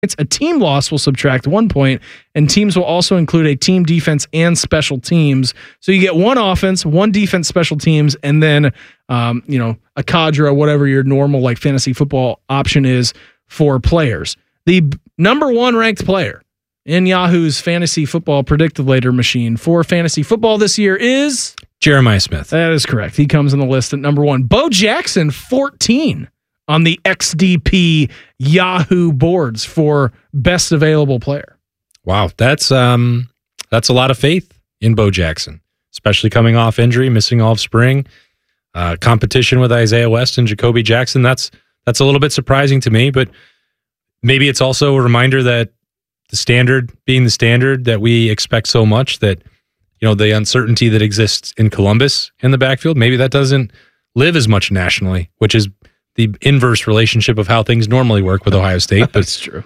A team loss will subtract 1 point, and teams will also include a team defense and special teams. So you get one offense, one defense, special teams, and then a cadre, whatever your normal like fantasy football option is for players. The number one ranked player in Yahoo's fantasy football predictivator machine for fantasy football this year is Jeremiah Smith. That is correct. He comes on the list at number one. Bo Jackson, 14 on the XDP Yahoo boards for best available player. Wow, that's a lot of faith in Bo Jackson, especially coming off injury, missing all of spring, competition with Isaiah West and Jacoby Jackson. That's a little bit surprising to me, but maybe it's also a reminder that the standard being the standard that we expect so much, that the uncertainty that exists in Columbus in the backfield, maybe that doesn't live as much nationally, which is the inverse relationship of how things normally work with Ohio State. But that's true.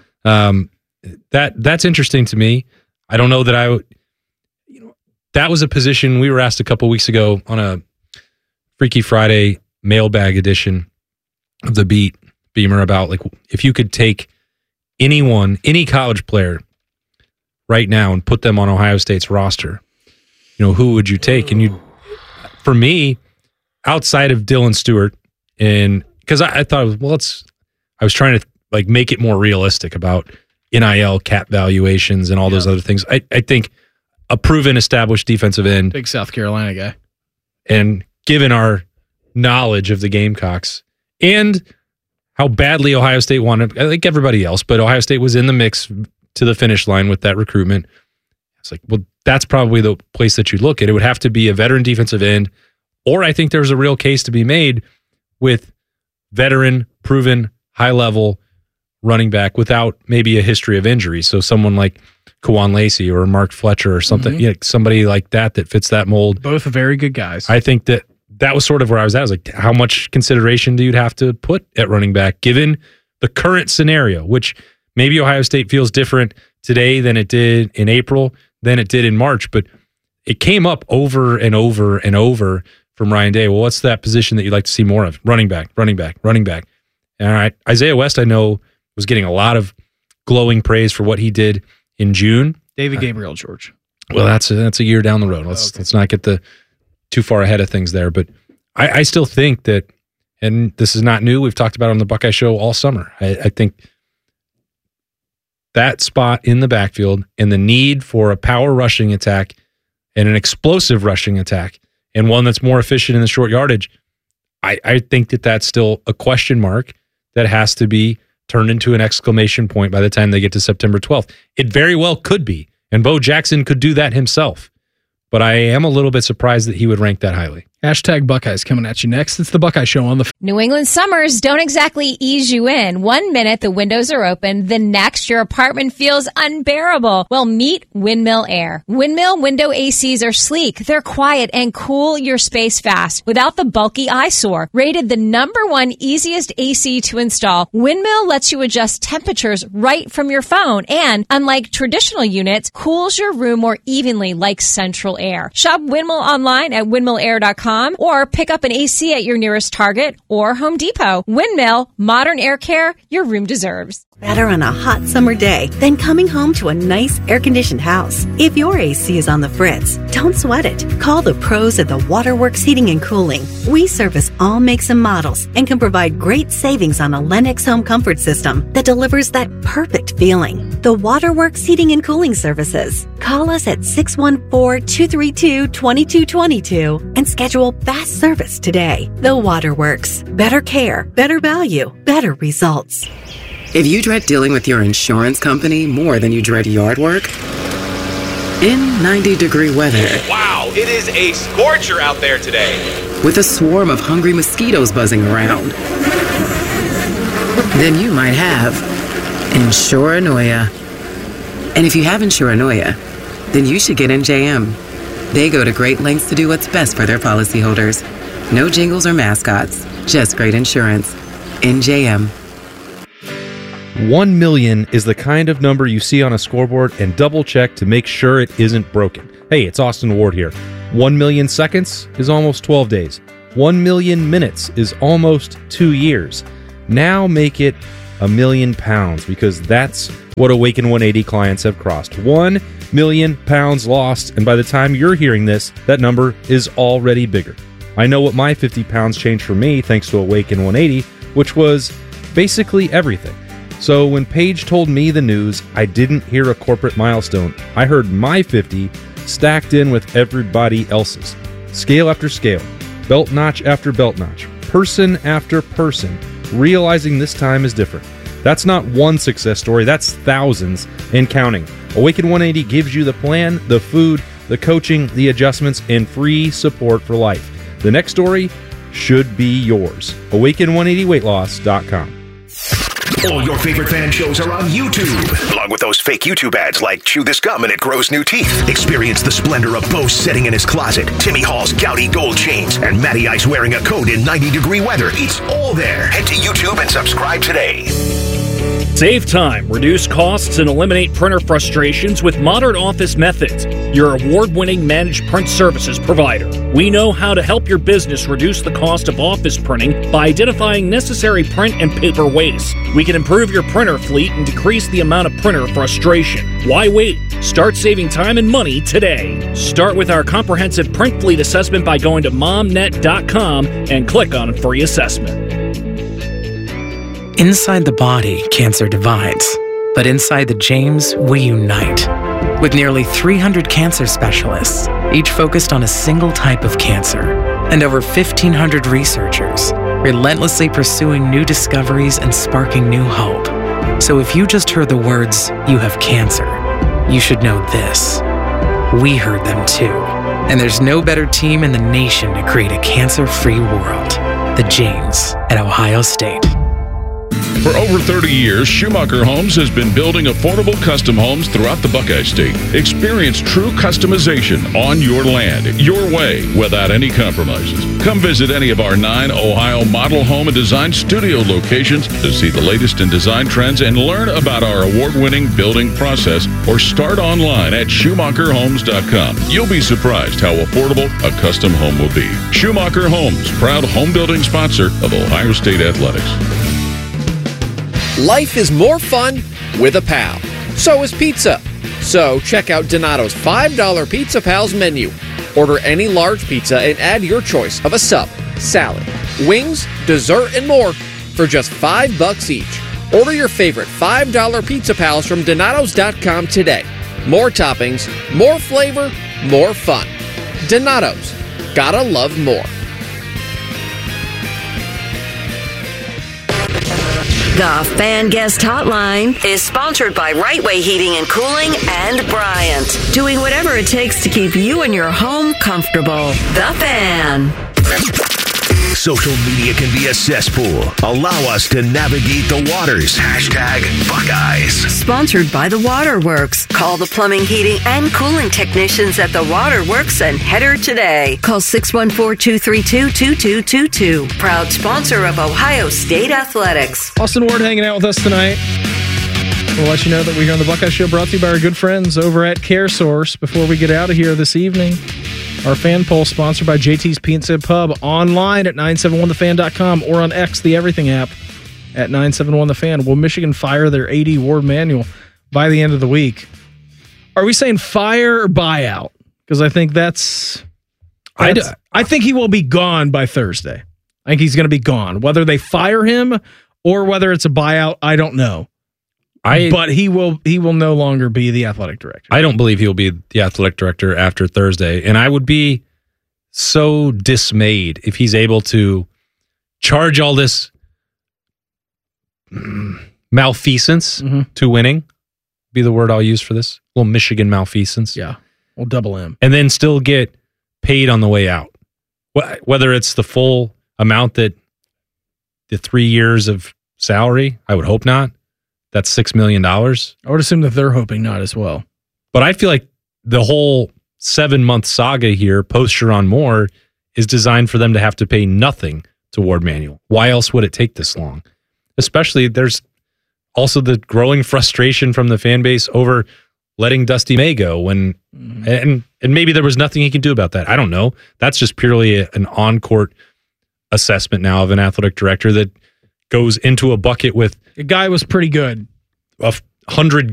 That's interesting to me. I don't know that that was a position we were asked a couple weeks ago on a Freaky Friday mailbag edition of the Beat, Beamer, about like if you could take any college player right now and put them on Ohio State's roster, who would you take? And for me, outside of Dylan Stewart, and because I thought, I was trying to like make it more realistic about NIL cap valuations and all those other things. I think a proven, established defensive end, big South Carolina guy, and given our knowledge of the Gamecocks and how badly Ohio State wanted, I think everybody else, but Ohio State was in the mix to the finish line with that recruitment. It's like, well, that's probably the place that you look at. It would have to be a veteran defensive end, or I think there's a real case to be made with veteran, proven, high-level running back without maybe a history of injury. So someone like Kawan Lacey or Mark Fletcher or something, somebody like that fits that mold. Both very good guys. I think that was sort of where I was at. I was like, how much consideration do you have to put at running back given the current scenario, which maybe Ohio State feels different today than it did in April, than it did in March, but it came up over and over and over from Ryan Day. Well, what's that position that you'd like to see more of? Running back. All right. Isaiah West, I know, was getting a lot of glowing praise for what he did in June. David Gabriel George. Well, that's a year down the road. Let's not get too far ahead of things there. But I still think that, and this is not new, we've talked about it on the Buckeye Show all summer. I think that spot in the backfield and the need for a power rushing attack and an explosive rushing attack and one that's more efficient in the short yardage, I think that's still a question mark that has to be turned into an exclamation point by the time they get to September 12th. It very well could be, and Bo Jackson could do that himself. But I am a little bit surprised that he would rank that highly. Hashtag Buckeyes coming at you next. It's the Buckeye Show on the... New England summers don't exactly ease you in. 1 minute the windows are open, the next your apartment feels unbearable. Well, meet Windmill Air. Windmill window ACs are sleek. They're quiet and cool your space fast without the bulky eyesore. Rated the #1 easiest AC to install, Windmill lets you adjust temperatures right from your phone and, unlike traditional units, cools your room more evenly like central air. Shop Windmill online at windmillair.com or pick up an AC at your nearest Target or Home Depot. Windmill, modern air care your room deserves. Better on a hot summer day than coming home to a nice air-conditioned house. If your AC is on the fritz, don't sweat it. Call the pros at the Waterworks Heating and Cooling. We service all makes and models and can provide great savings on a Lennox home comfort system that delivers that perfect feeling. The Waterworks Heating and Cooling Services. Call us at 614-232-2222 and schedule fast service today. The Waterworks. Better care, better value, better results. If you dread dealing with your insurance company more than you dread yard work, in 90-degree weather... Wow, it is a scorcher out there today. With a swarm of hungry mosquitoes buzzing around, then you might have Insuranoia. And if you have Insuranoia, then you should get NJM. They go to great lengths to do what's best for their policyholders. No jingles or mascots, just great insurance. NJM. 1 million is the kind of number you see on a scoreboard and double check to make sure it isn't broken. Hey, it's Austin Ward here. 1 million seconds is almost 12 days. 1 million minutes is almost 2 years. Now make it 1 million pounds, because that's what Awaken 180 clients have crossed. 1 million pounds lost, and by the time you're hearing this, that number is already bigger. I know what my 50 pounds changed for me thanks to Awaken 180, which was basically everything. So when Paige told me the news, I didn't hear a corporate milestone. I heard my 50 stacked in with everybody else's. Scale after scale, belt notch after belt notch, person after person, realizing this time is different. That's not one success story, that's thousands and counting. Awaken 180 gives you the plan, the food, the coaching, the adjustments, and free support for life. The next story should be yours. Awaken180weightloss.com. All your favorite fan shows are on YouTube, along with those fake YouTube ads like Chew This Gum and It Grows New Teeth. Experience the splendor of Bo sitting in his closet, Timmy Hall's gouty gold chains, and Matty Ice wearing a coat in 90-degree weather. It's all there. Head to YouTube and subscribe today. Save time, reduce costs, and eliminate printer frustrations with Modern Office Methods, your award-winning managed print services provider. We know how to help your business reduce the cost of office printing by identifying necessary print and paper waste. We can improve your printer fleet and decrease the amount of printer frustration. Why wait? Start saving time and money today. Start with our comprehensive print fleet assessment by going to momnet.com and click on Free Assessment. Inside the body, cancer divides. But inside the James, we unite. With nearly 300 cancer specialists, each focused on a single type of cancer, and over 1,500 researchers, relentlessly pursuing new discoveries and sparking new hope. So if you just heard the words, "you have cancer," you should know this. We heard them too. And there's no better team in the nation to create a cancer-free world. The James at Ohio State. For over 30 years, Schumacher Homes has been building affordable custom homes throughout the Buckeye State. Experience true customization on your land, your way, without any compromises. Come visit any of our 9 Ohio model home and design studio locations to see the latest in design trends and learn about our award-winning building process, or start online at SchumacherHomes.com. You'll be surprised how affordable a custom home will be. Schumacher Homes, proud home building sponsor of Ohio State Athletics. Life is more fun with a pal. So is pizza. So check out Donato's $5 Pizza Pals menu. Order any large pizza and add your choice of a sub, salad, wings, dessert, and more for just $5 each. Order your favorite $5 Pizza Pals from Donatos.com today. More toppings, more flavor, more fun. Donato's. Gotta love more. The Fan Guest Hotline is sponsored by Right Way Heating and Cooling and Bryant, doing whatever it takes to keep you and your home comfortable. The Fan. Social media can be a cesspool. Allow us to navigate the waters. #Buckeyes. Sponsored by The Waterworks. Call the plumbing, heating, and cooling technicians at The Waterworks and header today. Call 614-232-2222. Proud sponsor of Ohio State Athletics. Austin Ward hanging out with us tonight. We'll let you know that we're here on the Buckeye Show, brought to you by our good friends over at CareSource. Before we get out of here this evening, our fan poll sponsored by JT's Pizza Pub, online at 971thefan.com or on X, the Everything app, at 971thefan. Will Michigan fire their AD Ward Manuel by the end of the week? Are we saying fire or buyout? Because I think I think he will be gone by Thursday. I think he's going to be gone. Whether they fire him or whether it's a buyout, I don't know. But he will no longer be the athletic director. I don't believe he'll be the athletic director after Thursday. And I would be so dismayed if he's able to charge all this malfeasance to winning, be the word I'll use for this. A little Michigan malfeasance. Yeah. We'll double M. And then still get paid on the way out. Whether it's the full amount that the 3 years of salary, I would hope not. That's $6 million. I would assume that they're hoping not as well. But I feel like the whole 7-month saga here, post Sherrone Moore, is designed for them to have to pay nothing to Ward Manuel. Why else would it take this long? Especially, there's also the growing frustration from the fan base over letting Dusty May go and maybe there was nothing he can do about that. I don't know. That's just purely an on-court assessment now of an athletic director that goes into a bucket with The guy was pretty good. 100